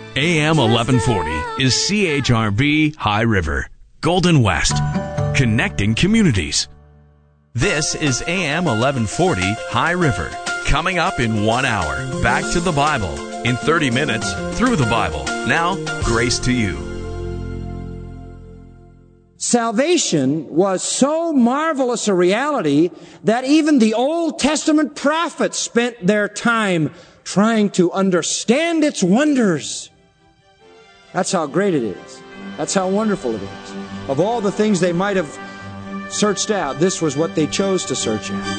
AM 1140 is CHRB High River, Golden West, connecting communities. This is AM 1140 High River. Coming up in 1 hour, back to the Bible. In 30 minutes, through the Bible. Now, grace to you. Salvation was so marvelous a reality that even the Old Testament prophets spent their time trying to understand its wonders. That's how great it is. That's how wonderful it is. Of all the things they might have searched out, this was what they chose to search out.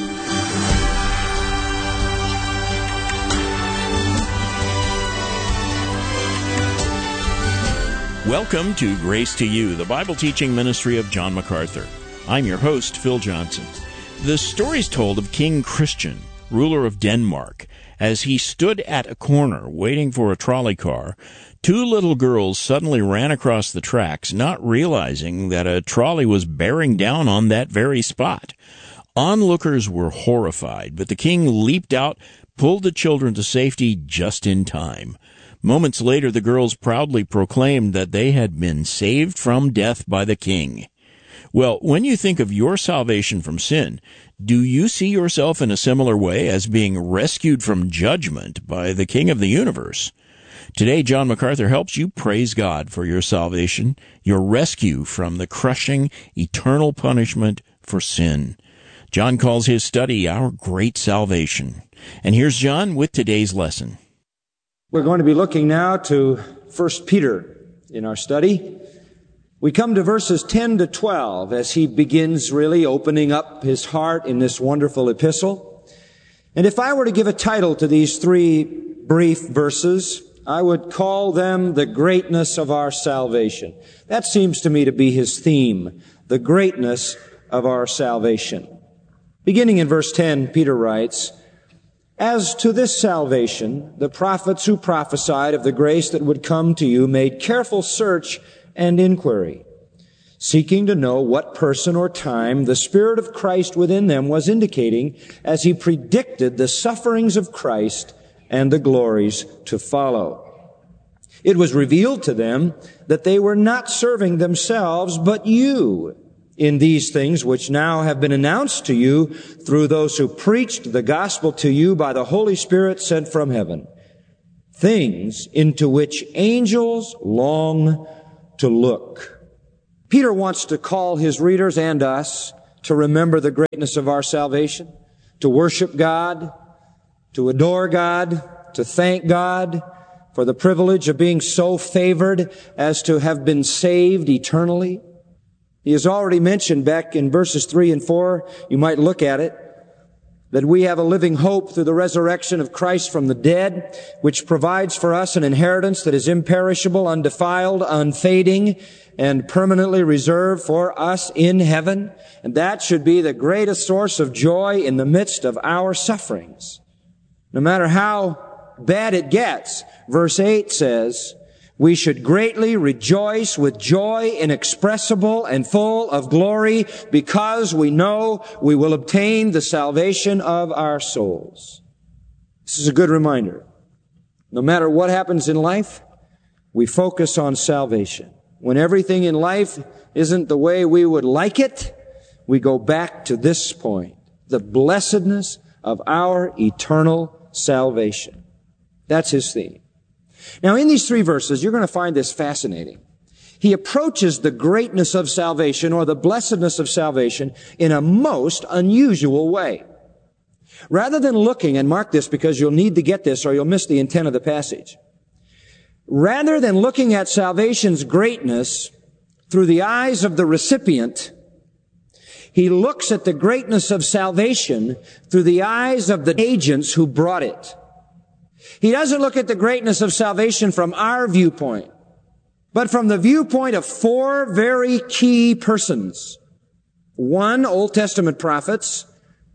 Welcome to Grace to You, the Bible teaching ministry of John MacArthur. I'm your host, Phil Johnson. The story's told of King Christian, ruler of Denmark. As he stood at a corner waiting for a trolley car, two little girls suddenly ran across the tracks, not realizing that a trolley was bearing down on that very spot. Onlookers were horrified, but the king leaped out, pulled the children to safety just in time. Moments later, the girls proudly proclaimed that they had been saved from death by the king. Well, when you think of your salvation from sin, do you see yourself in a similar way as being rescued from judgment by the King of the universe? Today, John MacArthur helps you praise God for your salvation, your rescue from the crushing, eternal punishment for sin. John calls his study Our Great Salvation. And here's John with today's lesson. We're going to be looking now to 1 Peter in our study. We come to verses 10 to 12 as he begins really opening up his heart in this wonderful epistle. And if I were to give a title to these three brief verses, I would call them the greatness of our salvation. That seems to me to be his theme, the greatness of our salvation. Beginning in verse 10, Peter writes, "As to this salvation, the prophets who prophesied of the grace that would come to you made careful search and inquiry, seeking to know what person or time the Spirit of Christ within them was indicating as he predicted the sufferings of Christ and the glories to follow. It was revealed to them that they were not serving themselves, but you, in these things which now have been announced to you through those who preached the gospel to you by the Holy Spirit sent from heaven, things into which angels long to look." Peter wants to call his readers and us to remember the greatness of our salvation, to worship God, to adore God, to thank God for the privilege of being so favored as to have been saved eternally. He has already mentioned back in verses 3 and 4, you might look at it, that we have a living hope through the resurrection of Christ from the dead, which provides for us an inheritance that is imperishable, undefiled, unfading, and permanently reserved for us in heaven. And that should be the greatest source of joy in the midst of our sufferings. No matter how bad it gets, verse 8 says, "We should greatly rejoice with joy inexpressible and full of glory, because we know we will obtain the salvation of our souls." This is a good reminder. No matter what happens in life, we focus on salvation. When everything in life isn't the way we would like it, we go back to this point, the blessedness of our eternal salvation. That's his theme. Now, in these three verses, you're going to find this fascinating. He approaches the greatness of salvation or the blessedness of salvation in a most unusual way. Rather than looking, and mark this because you'll need to get this or you'll miss the intent of the passage. Rather than looking at salvation's greatness through the eyes of the recipient, he looks at the greatness of salvation through the eyes of the agents who brought it. He doesn't look at the greatness of salvation from our viewpoint, but from the viewpoint of four very key persons. One, Old Testament prophets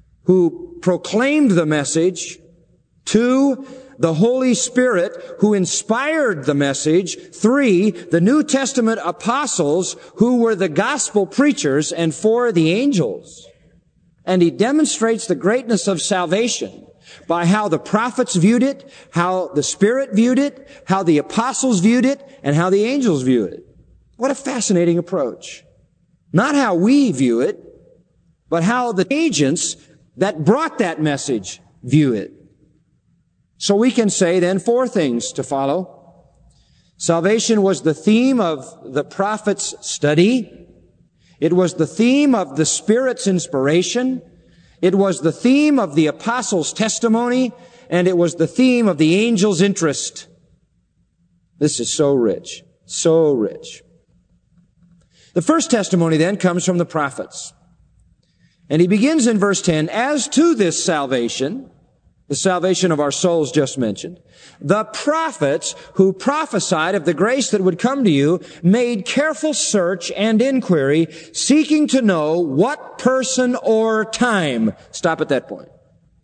who proclaimed the message. Two, the Holy Spirit who inspired the message. Three, the New Testament apostles who were the gospel preachers. And four, the angels. And he demonstrates the greatness of salvation by how the prophets viewed it, how the Spirit viewed it, how the apostles viewed it, and how the angels viewed it. What a fascinating approach. Not how we view it, but how the agents that brought that message view it. So we can say then 4 things to follow. Salvation was the theme of the prophet's study. It was the theme of the Spirit's inspiration. It was the theme of the apostles' testimony. And it was the theme of the angel's interest. This is so rich. So rich. The first testimony then comes from the prophets. And he begins in verse 10, as to this salvation, the salvation of our souls just mentioned, the prophets who prophesied of the grace that would come to you made careful search and inquiry, seeking to know what person or time. Stop at that point.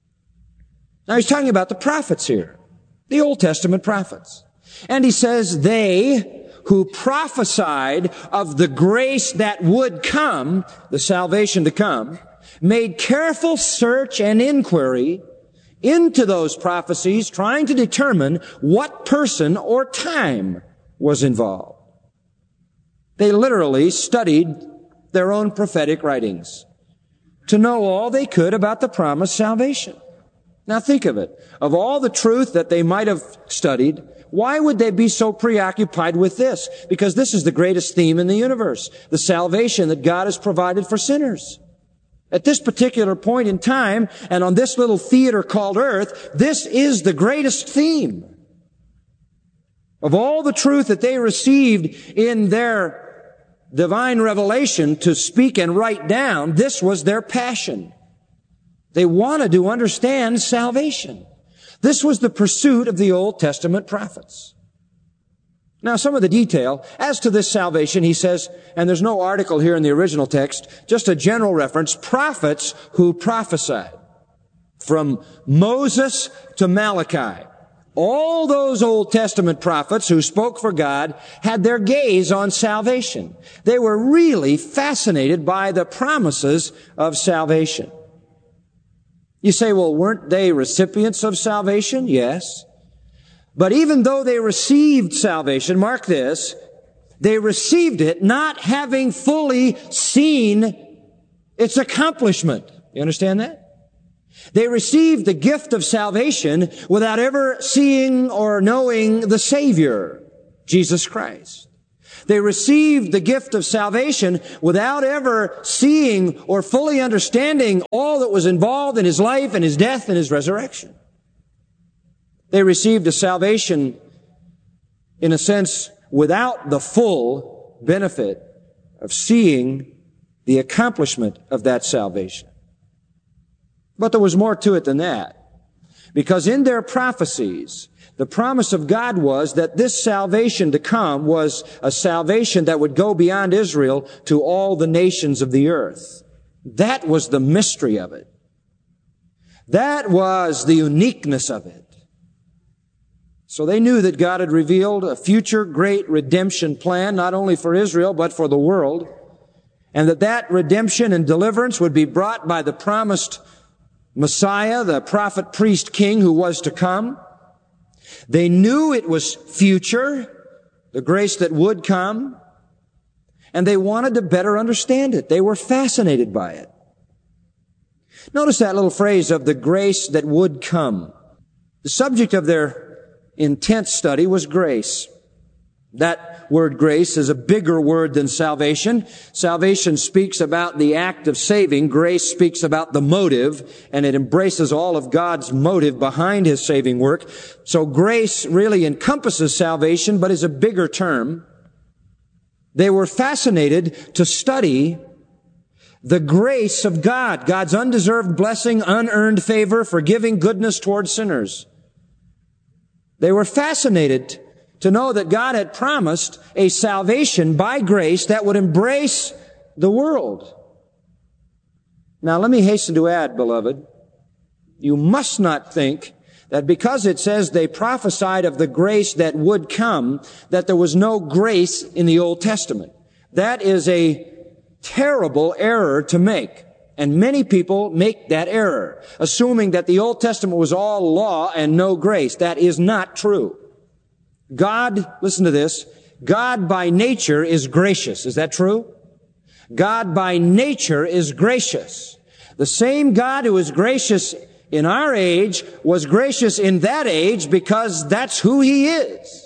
Now he's talking about the prophets here, the Old Testament prophets. And he says they who prophesied of the grace that would come, the salvation to come, made careful search and inquiry into those prophecies, trying to determine what person or time was involved. They literally studied their own prophetic writings to know all they could about the promised salvation. Now think of it. Of all the truth that they might have studied, why would they be so preoccupied with this? Because this is the greatest theme in the universe, the salvation that God has provided for sinners. At this particular point in time, and on this little theater called earth, this is the greatest theme. Of all the truth that they received in their divine revelation to speak and write down, this was their passion. They wanted to understand salvation. This was the pursuit of the Old Testament prophets. Now, some of the detail. As to this salvation, he says, and there's no article here in the original text, just a general reference, prophets who prophesied. From Moses to Malachi. All those Old Testament prophets who spoke for God had their gaze on salvation. They were really fascinated by the promises of salvation. You say, well, weren't they recipients of salvation? Yes. But even though they received salvation, mark this, they received it not having fully seen its accomplishment. You understand that? They received the gift of salvation without ever seeing or knowing the Savior, Jesus Christ. They received the gift of salvation without ever seeing or fully understanding all that was involved in His life and His death and His resurrection. They received a salvation, in a sense, without the full benefit of seeing the accomplishment of that salvation. But there was more to it than that. Because in their prophecies, the promise of God was that this salvation to come was a salvation that would go beyond Israel to all the nations of the earth. That was the mystery of it. That was the uniqueness of it. So they knew that God had revealed a future great redemption plan, not only for Israel, but for the world, and that redemption and deliverance would be brought by the promised Messiah, the prophet, priest, king who was to come. They knew it was future, the grace that would come, and they wanted to better understand it. They were fascinated by it. Notice that little phrase of the grace that would come. The subject of their intense study was grace. That word grace is a bigger word than salvation. Salvation speaks about the act of saving. Grace speaks about the motive, and it embraces all of God's motive behind His saving work. So grace really encompasses salvation, but is a bigger term. They were fascinated to study the grace of God, God's undeserved blessing, unearned favor, forgiving goodness toward sinners. They were fascinated to know that God had promised a salvation by grace that would embrace the world. Now, let me hasten to add, beloved, you must not think that because it says they prophesied of the grace that would come, that there was no grace in the Old Testament. That is a terrible error to make. And many people make that error, assuming that the Old Testament was all law and no grace. That is not true. God, listen to this, God by nature is gracious. Is that true? God by nature is gracious. The same God who is gracious in our age was gracious in that age because that's who He is.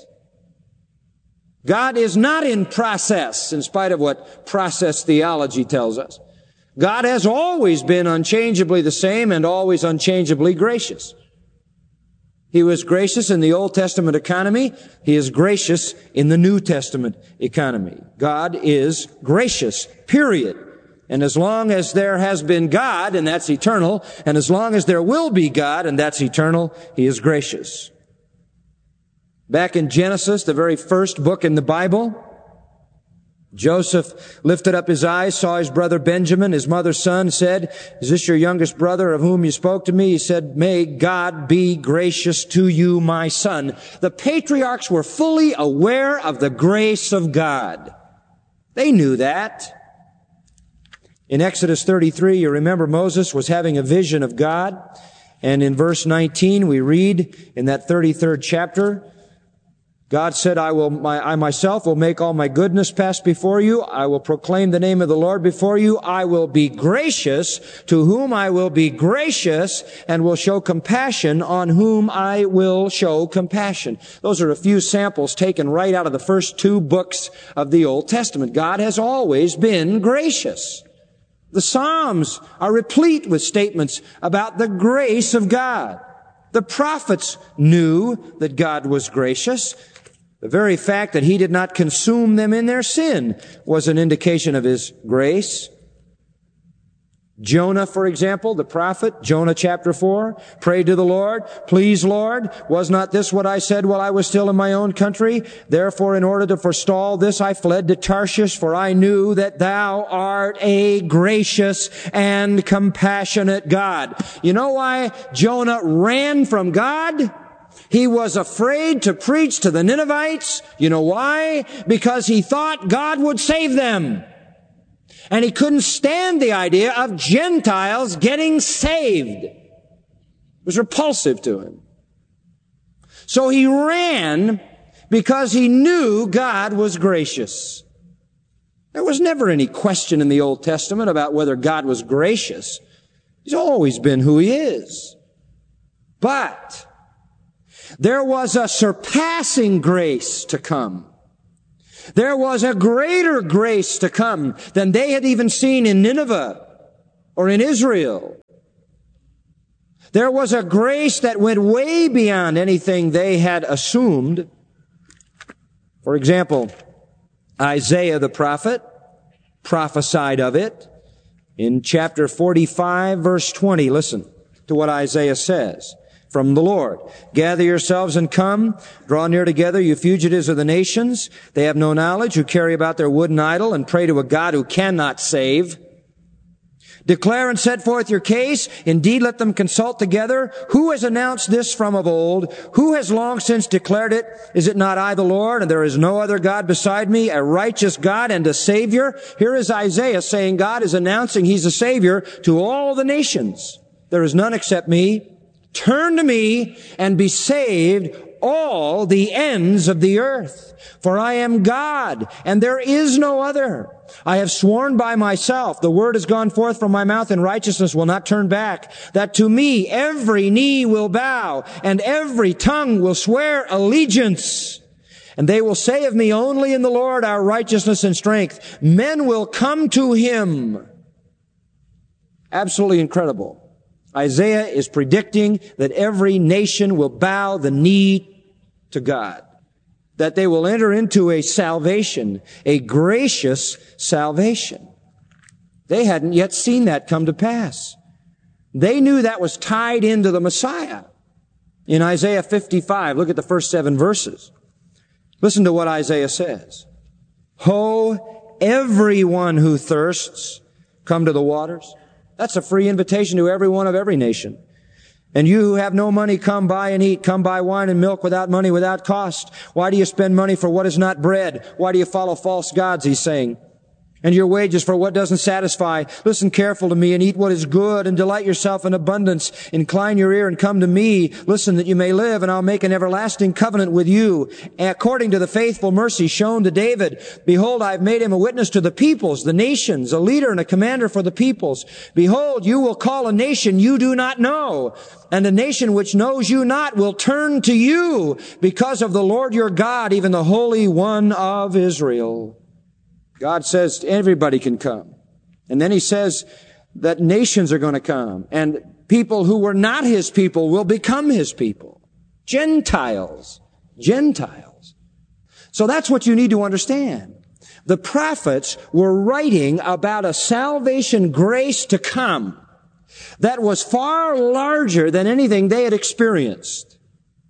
God is not in process, in spite of what process theology tells us. God has always been unchangeably the same and always unchangeably gracious. He was gracious in the Old Testament economy. He is gracious in the New Testament economy. God is gracious, period. And as long as there has been God, and that's eternal, and as long as there will be God, and that's eternal, He is gracious. Back in Genesis, the very first book in the Bible, Joseph lifted up his eyes, saw his brother Benjamin, his mother's son, said, "Is this your youngest brother of whom you spoke to me?" He said, "May God be gracious to you, my son." The patriarchs were fully aware of the grace of God. They knew that. In Exodus 33, you remember Moses was having a vision of God. And in verse 19, we read in that 33rd chapter, God said, I myself will make all my goodness pass before you. I will proclaim the name of the Lord before you. I will be gracious to whom I will be gracious, and will show compassion on whom I will show compassion. Those are a few samples taken right out of the first two books of the Old Testament. God has always been gracious. The Psalms are replete with statements about the grace of God. The prophets knew that God was gracious. The very fact that He did not consume them in their sin was an indication of His grace. Jonah, for example, the prophet, Jonah chapter 4, prayed to the Lord, "Please, Lord, was not this what I said while I was still in my own country? Therefore, in order to forestall this, I fled to Tarshish, for I knew that Thou art a gracious and compassionate God." You know why Jonah ran from God? He was afraid to preach to the Ninevites. You know why? Because he thought God would save them. And he couldn't stand the idea of Gentiles getting saved. It was repulsive to him. So he ran because he knew God was gracious. There was never any question in the Old Testament about whether God was gracious. He's always been who He is. But there was a surpassing grace to come. There was a greater grace to come than they had even seen in Nineveh or in Israel. There was a grace that went way beyond anything they had assumed. For example, Isaiah the prophet prophesied of it in chapter 45, verse 20. Listen to what Isaiah says. From the Lord, "Gather yourselves and come, draw near together, you fugitives of the nations. They have no knowledge, who carry about their wooden idol and pray to a God who cannot save. Declare and set forth your case. Indeed, let them consult together. Who has announced this from of old? Who has long since declared it? Is it not I, the Lord, and there is no other God beside me, a righteous God and a Savior?" Here is Isaiah saying God is announcing He's a Savior to all the nations. "There is none except me. Turn to me and be saved, all the ends of the earth. For I am God, and there is no other. I have sworn by myself, the word has gone forth from my mouth, and righteousness will not turn back, that to me every knee will bow, and every tongue will swear allegiance. And they will say of me, only in the Lord our righteousness and strength. Men will come to Him." Absolutely incredible. Isaiah is predicting that every nation will bow the knee to God, that they will enter into a salvation, a gracious salvation. They hadn't yet seen that come to pass. They knew that was tied into the Messiah. In Isaiah 55, look at the first 7 verses. Listen to what Isaiah says. "Ho, everyone who thirsts, come to the waters." That's a free invitation to everyone of every nation. "And you who have no money, come buy and eat. Come buy wine and milk without money, without cost. Why do you spend money for what is not bread? Why do you follow false gods?" He's saying. and your wages for what doesn't satisfy. Listen careful to me and eat what is good and delight yourself in abundance. Incline your ear and come to me. Listen that you may live, and I'll make an everlasting covenant with you. According to the faithful mercy shown to David, behold, I've made him a witness to the peoples, the nations, a leader and a commander for the peoples. Behold, you will call a nation you do not know, and a nation which knows you not will turn to you because of the Lord your God, even the Holy One of Israel. God says everybody can come. And then he says that nations are going to come, and people who were not his people will become his people. Gentiles. So that's what you need to understand. The prophets were writing about a salvation grace to come that was far larger than anything they had experienced.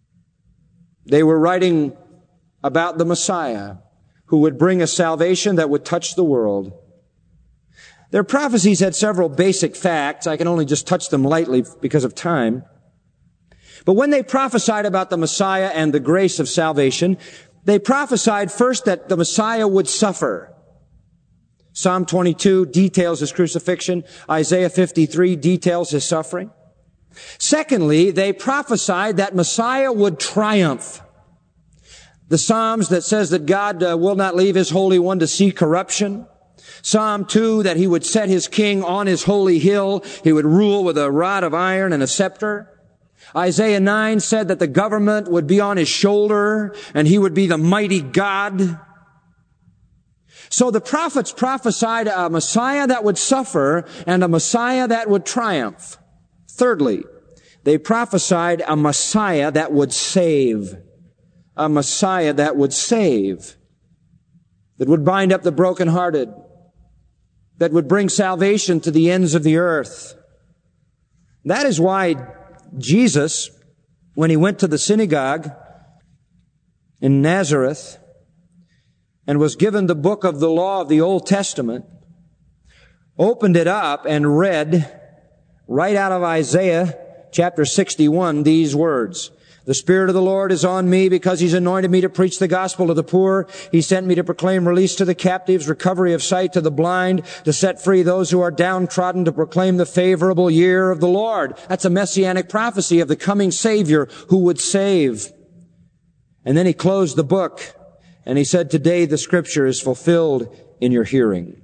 They were writing about the Messiah, who would bring a salvation that would touch the world. Their prophecies had several basic facts. I can only just touch them lightly because of time. But when they prophesied about the Messiah and the grace of salvation, they prophesied first that the Messiah would suffer. Psalm 22 details his crucifixion. Isaiah 53 details his suffering. Secondly, they prophesied that Messiah would triumph. The Psalms that says that God will not leave his Holy One to see corruption. Psalm 2, that he would set his king on his holy hill. He would rule with a rod of iron and a scepter. Isaiah 9 said that the government would be on his shoulder and he would be the mighty God. So the prophets prophesied a Messiah that would suffer and a Messiah that would triumph. Thirdly, they prophesied a Messiah that would save. A Messiah that would save, that would bind up the brokenhearted, that would bring salvation to the ends of the earth. That is why Jesus, when he went to the synagogue in Nazareth and was given the book of the law of the Old Testament, opened it up and read right out of Isaiah chapter 61 these words. The Spirit of the Lord is on me because he's anointed me to preach the gospel to the poor. He sent me to proclaim release to the captives, recovery of sight to the blind, to set free those who are downtrodden, to proclaim the favorable year of the Lord. That's a messianic prophecy of the coming Savior who would save. And then he closed the book and he said, today the scripture is fulfilled in your hearing.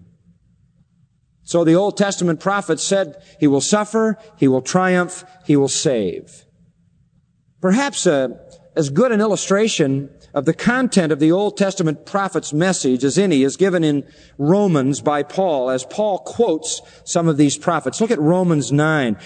So the Old Testament prophets said he will suffer, he will triumph, he will save. Perhaps as good an illustration of the content of the Old Testament prophet's message as any is given in Romans by Paul, as Paul quotes some of these prophets. Look at Romans 9.